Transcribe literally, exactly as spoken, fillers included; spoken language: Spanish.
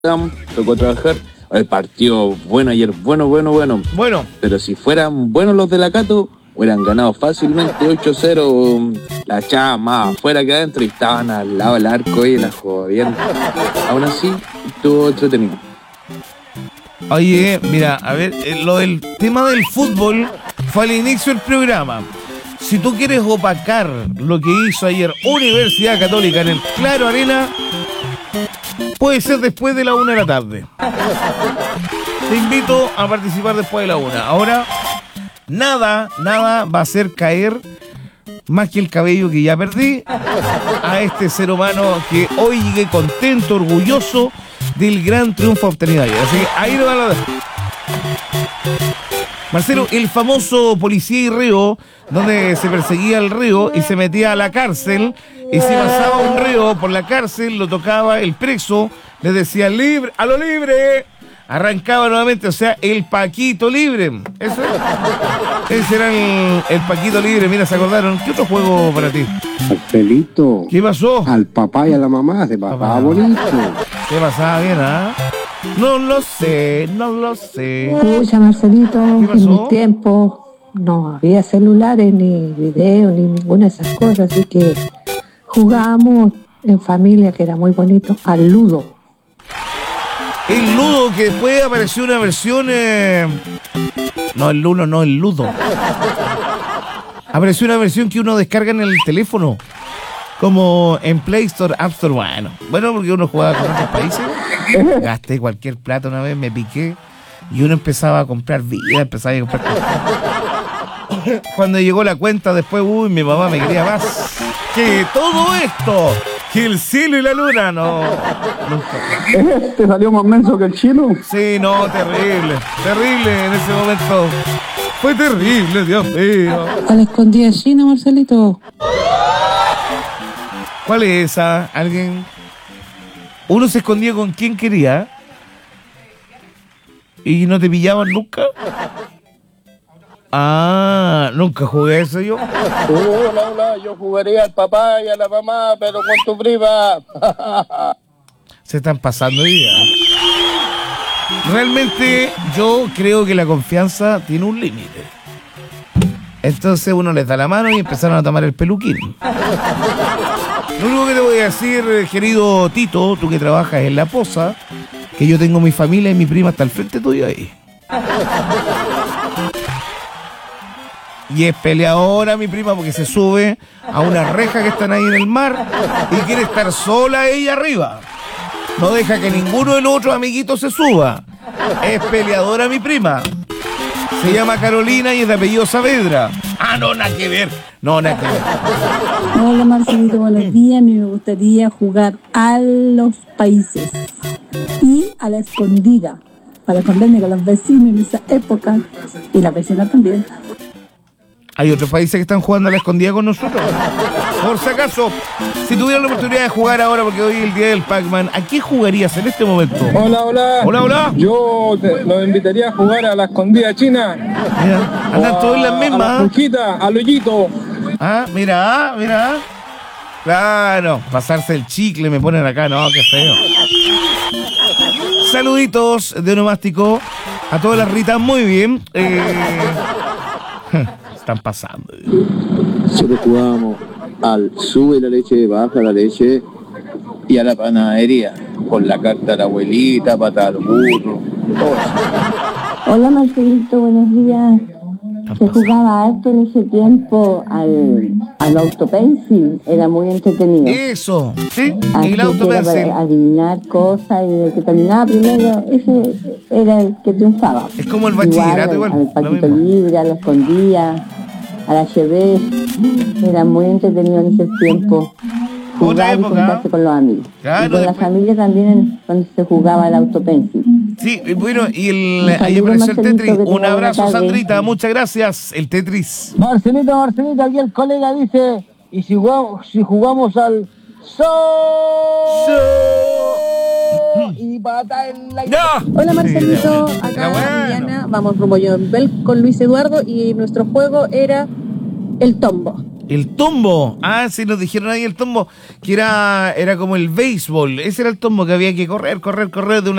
tocó trabajar. El partido bueno ayer, bueno, bueno, bueno. Bueno. Pero si fueran buenos los de la Cato, hubieran ganado fácilmente ocho cero. La echaban más afuera que adentro y estaban al lado del arco y la jodían. Aún así, estuvo entretenido. Oye, mira, a ver, lo del tema del fútbol fue al inicio del programa. Si tú quieres opacar lo que hizo ayer Universidad Católica en el Claro Arena, puede ser después de la una de la tarde. Te invito a participar después de la una. Ahora, nada, nada va a hacer caer más que el cabello que ya perdí a este ser humano que hoy llegué contento, orgulloso del gran triunfo obtenido ayer. Así que ahí lo van a ver. Marcelo, el famoso policía y reo, donde se perseguía al reo y se metía a la cárcel, y si pasaba un reo por la cárcel, lo tocaba el preso, le decía libre, a lo libre, arrancaba nuevamente, o sea, el Paquito Libre. Ese, ese era el, el Paquito Libre. Mira, ¿se acordaron? ¿Qué otro juego para ti? Marcelito. ¿Qué pasó? Al papá y a la mamá se pasaba bonito. ¿Qué pasaba bien, ah? No lo sé, no lo sé. Pucha, Marcelito, en mi tiempo no había celulares, ni video, ni ninguna de esas cosas, así que jugábamos en familia, que era muy bonito, al ludo. El ludo, que después apareció una versión... Eh... No, el ludo, no, el ludo. Apareció una versión que uno descarga en el teléfono, como en Play Store, App Store. Bueno, bueno, porque uno jugaba con otros países. Gasté cualquier plata una vez, me piqué, y uno empezaba a comprar vida, empezaba a comprar cosas. Cuando llegó la cuenta después, uy, mi mamá me quería más que todo esto, que el cielo y la luna. No, nunca. ¿Te salió más menso que el chino? Sí, no, terrible, terrible en ese momento. Fue terrible, Dios mío. A la escondida china, Marcelito. ¿Cuál es esa? ¿Alguien? Uno se escondía con quien quería y no te pillaban nunca. Ah, nunca jugué eso yo. Hola, hola, yo jugaría al papá y a la mamá, pero con tu prima. Se están pasando días. Realmente yo creo que la confianza tiene un límite. Entonces uno les da la mano y empezaron a tomar el peluquín. Lo único que te voy a decir, querido Tito, tú que trabajas en La Poza, que yo tengo mi familia y mi prima hasta el frente tuyo ahí. Y es peleadora mi prima porque se sube a una reja que están ahí en el mar y quiere estar sola ella arriba. No deja que ninguno de los otros amiguitos se suba. Es peleadora mi prima. Se llama Carolina y es de apellido Saavedra. Ah, no, nada que ver. No, nada que ver. Hola, Marcelito, buenos días. A mí me gustaría jugar a los países y a la escondida, para esconderme con los vecinos en esa época, y las vecinas también. Hay otros países que están jugando a la escondida con nosotros. Por si acaso, si tuvieras la oportunidad de jugar ahora, porque hoy es el día del Pac-Man, ¿a qué jugarías en este momento? Hola, hola. Hola, hola. Yo te, los invitaría a jugar a la escondida china. Mira, andan todos en las mismas. A la frujita, al hoyito. Ah, mira, mira. Claro, pasarse el chicle, me ponen acá, no, qué feo. Saluditos de Onomástico a todas las ritas, muy bien. Eh... Están pasando. Nosotros jugábamos al sube la leche, baja la leche y a la panadería, con la carta de la abuelita, patada al burro, todo eso. Hola, Marcelito, buenos días. Se jugaba harto en ese tiempo al, al autopencil, era muy entretenido. Eso, sí, Así el autopencil. Para adivinar cosas, y el que terminaba primero, ese era el que triunfaba. Es como el bachillerato igual. Al, al Paquito Libre, a la escondida, a la Chevé. Era muy entretenido en ese tiempo. Otra Jugar y época. juntarse con los amigos. Claro, y con después. la familia también, cuando se jugaba el autopencil. Sí, bueno, y el, Un ahí saludo, apareció el Marcelito, Tetris. que Un tenga buena abrazo, tarde. Sandrita, muchas gracias. El Tetris. Marcelito, Marcelito, aquí el colega dice, y si jugamos, si jugamos al sol y pata en la... ¡No! Hola, Marcelito, Sí, acá bueno. Liliana, vamos rumbo a Yombel con Luis Eduardo y nuestro juego era el tombo. El tombo. Ah, sí, nos dijeron ahí el tombo, que era, era como el béisbol. Ese era el tombo que había que correr, correr, correr de una